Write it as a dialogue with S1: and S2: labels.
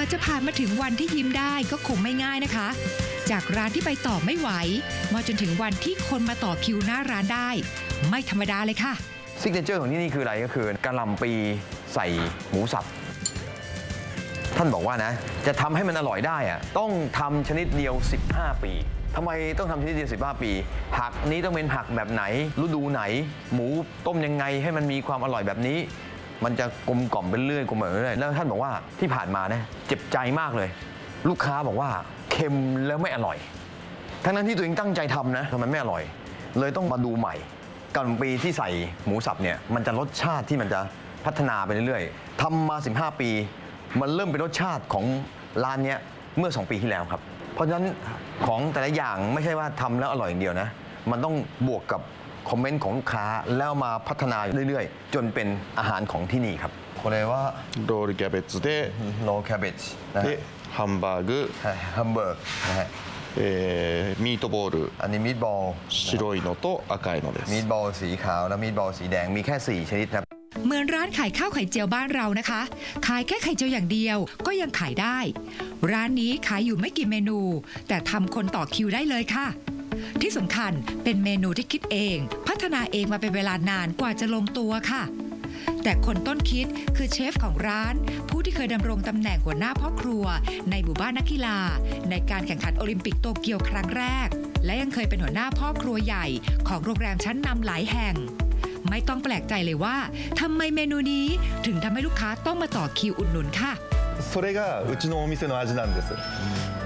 S1: จะผ่านมาถึงวันที่ยิ้มได้ก็คงไม่ง่ายนะคะ จากร้านที่ไปต่อไม่ไหวมาจนถึงวันที่คนมาต่อคิวหน้าร้านได้ไม่ธรรมดาเลยค่ะ
S2: ซิกเนเจอร์ของที่นี่คืออะไรก็คือกะหล่ำปีใส่หมูสับท่านบอกว่านะจะทำให้มันอร่อยได้อะต้องทำชนิดเดียว15 ปีทำไมต้องทำชนิดเดียว15 ปีผักนี้ต้องเป็นผักแบบไหนฤดูไหนหมูต้มยังไงให้มันมีความอร่อยแบบนี้มันจะกลมกล่อมไปเรื่อยกลมกล่อมไปเรื่อยแล้วท่านบอกว่าที่ผ่านมานะเจ็บใจมากเลยลูกค้าบอกว่าเค็มแล้วไม่อร่อยทั้งนั้นที่ตัวเองตั้งใจทำนะทำไมไม่อร่อยเลยต้องมาดูใหม่กะหล่ำปีที่ใส่หมูสับเนี่ยมันจะรสชาติที่มันจะพัฒนาไปเรื่อยๆทำมา15 ปีมันเริ่มเป็นรสชาติของร้านนี้เมื่อ2 ปีที่แล้วครับเพราะฉะนั้นของแต่ละอย่างไม่ใช่ว่าทำแล้วอร่อยอย่างเดียวนะมันต้องบวกกับคอมเมนต์ของลูกค้าแล้วมาพัฒนาเรื่อยๆจนเป็นอาหารของที่นี่ครับこれは
S3: ロールキャベツで
S2: โรลแคเบจนะฮะ
S3: でハンバーグ、
S2: ฮัมเบอร์กนะฮะ
S3: ミートボール
S2: อันนี้มีดบอล
S3: 白いのと赤いのです
S2: มีดบอลสีขาวและมีดบอลสีแดงมีแค่4 ชนิดครับ
S1: เหมือนร้านขายข้าวไข่เจียวบ้านเรานะคะ ขายแค่ไข่เจียวอย่างเดียวก็ยังขายได้ ร้านนี้ขายอยู่ไม่กี่เมนูแต่ทำคนต่อคิวได้เลยค่ะที่สำคัญเป็นเมนูที่คิดเองพัฒนาเองมาเป็นเวลานานกว่าจะลงตัวค่ะแต่คนต้นคิดคือเชฟของร้านผู้ที่เคยดำรงตำแหน่งหัวหน้าพ่อครัวในหมู่บ้านนักกีฬาในการแข่งขันโอลิมปิกโตเกียวครั้งแรกและยังเคยเป็นหัวหน้าพ่อครัวใหญ่ของโรงแรมชั้นนำหลายแห่งไม่ต้องแปลกใจเลยว่าทำไมเมนูนี้ถึงทำให้ลูกค้าต้องมาต่อคิวอุดหนุนค่ะ
S4: それがうちのお店の味なんです